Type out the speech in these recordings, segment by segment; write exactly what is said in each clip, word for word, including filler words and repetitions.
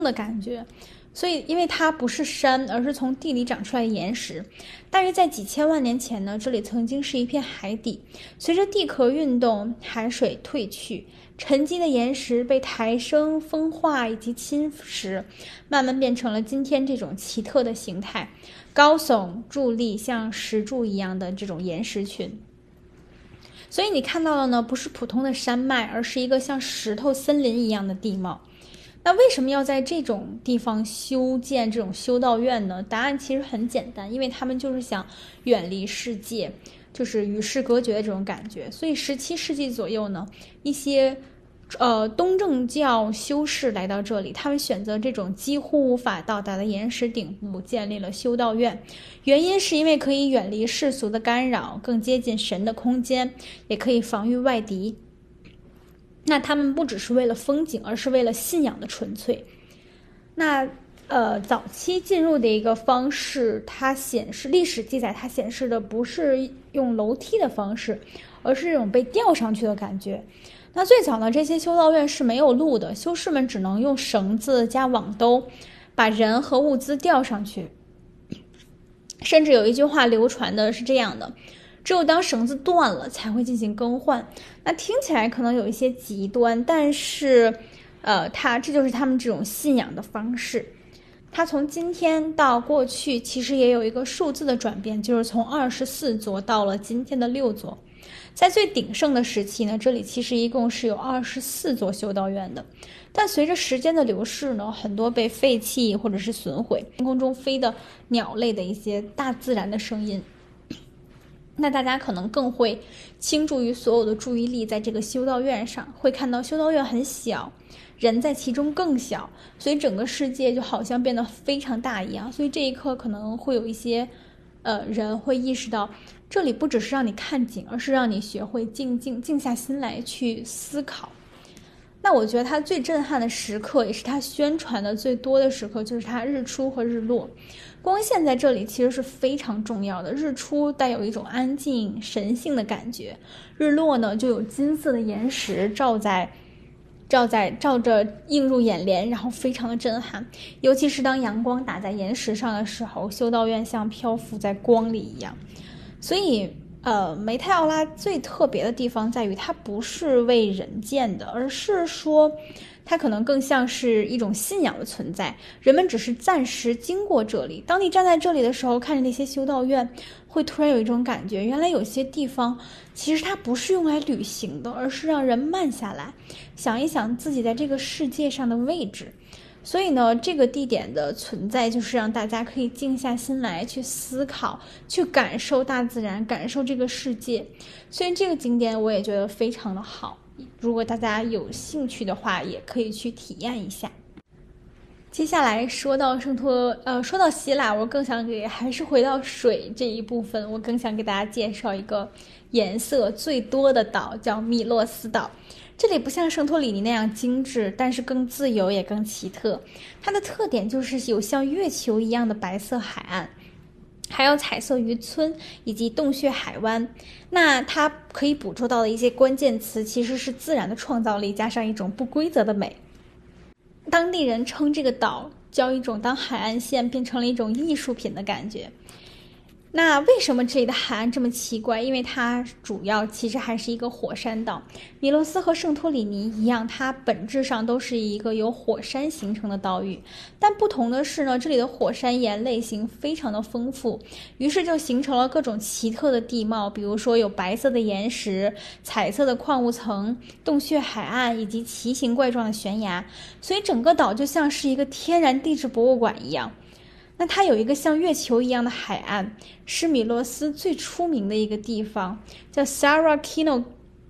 的感觉。所以因为它不是山，而是从地里长出来的岩石。大约在几千万年前呢，这里曾经是一片海底，随着地壳运动，海水退去，沉积的岩石被抬升、风化以及侵蚀，慢慢变成了今天这种奇特的形态，高耸伫立像石柱一样的这种岩石群。所以你看到的呢，不是普通的山脉，而是一个像石头森林一样的地貌。那为什么要在这种地方修建这种修道院呢？答案其实很简单，因为他们就是想远离世界，就是与世隔绝的这种感觉。所以十七世纪左右呢，一些呃东正教修士来到这里，他们选择这种几乎无法到达的岩石顶部建立了修道院。原因是因为可以远离世俗的干扰，更接近神的空间，也可以防御外敌。那他们不只是为了风景，而是为了信仰的纯粹。那呃，早期进入的一个方式，它显示历史记载，它显示的不是用楼梯的方式，而是这种被吊上去的感觉。那最早呢，这些修道院是没有路的，修士们只能用绳子加网兜把人和物资吊上去。甚至有一句话流传的是这样的：只有当绳子断了才会进行更换。那听起来可能有一些极端，但是呃，它这就是他们这种信仰的方式。它从今天到过去其实也有一个数字的转变，就是从二十四座到了今天的六座。在最鼎盛的时期呢，这里其实一共是有二十四座修道院的，但随着时间的流逝呢，很多被废弃或者是损毁，天空中飞的鸟类的一些大自然的声音，那大家可能更会倾注于所有的注意力在这个修道院上，会看到修道院很小，人在其中更小，所以整个世界就好像变得非常大一样。所以这一刻可能会有一些呃人会意识到，这里不只是让你看景，而是让你学会静静静下心来去思考。那我觉得它最震撼的时刻，也是它宣传的最多的时刻，就是它日出和日落。光线在这里其实是非常重要的，日出带有一种安静神性的感觉，日落呢就有金色的岩石照在照在照着映入眼帘，然后非常的震撼。尤其是当阳光打在岩石上的时候，修道院像漂浮在光里一样。所以呃，梅泰奥拉最特别的地方在于，它不是为人建的，而是说它可能更像是一种信仰的存在。人们只是暂时经过这里，当你站在这里的时候，看着那些修道院，会突然有一种感觉，原来有些地方其实它不是用来旅行的，而是让人慢下来，想一想自己在这个世界上的位置。所以呢，这个地点的存在就是让大家可以静下心来去思考，去感受大自然，感受这个世界。所以这个景点我也觉得非常的好，如果大家有兴趣的话，也可以去体验一下。接下来说到圣托，呃，说到希腊，我更想给还是回到水这一部分，我更想给大家介绍一个颜色最多的岛，叫米洛斯岛。这里不像圣托里尼那样精致，但是更自由也更奇特。它的特点就是有像月球一样的白色海岸，还有彩色渔村以及洞穴海湾。那它可以捕捉到的一些关键词其实是自然的创造力加上一种不规则的美。当地人称这个岛叫一种当海岸线变成了一种艺术品的感觉。那为什么这里的海岸这么奇怪？因为它主要其实还是一个火山岛。米洛斯和圣托里尼一样，它本质上都是一个由火山形成的岛屿，但不同的是呢，这里的火山岩类型非常的丰富，于是就形成了各种奇特的地貌，比如说有白色的岩石、彩色的矿物层、洞穴海岸以及奇形怪状的悬崖，所以整个岛就像是一个天然地质博物馆一样。那它有一个像月球一样的海岸，是米洛斯最出名的一个地方，叫 Sarakino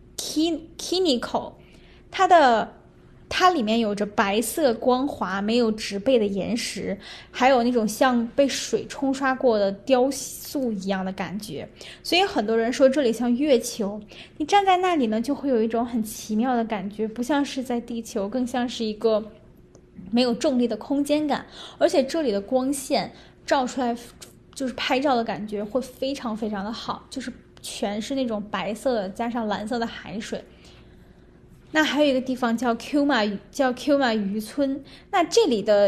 Kiniko。它的它里面有着白色光滑没有植被的岩石，还有那种像被水冲刷过的雕塑一样的感觉，所以很多人说这里像月球。你站在那里呢，就会有一种很奇妙的感觉，不像是在地球，更像是一个没有重力的空间感，而且这里的光线照出来就是拍照的感觉会非常非常的好，就是全是那种白色的加上蓝色的海水。那还有一个地方叫 Kuma 叫 Kuma 渔村，那这里的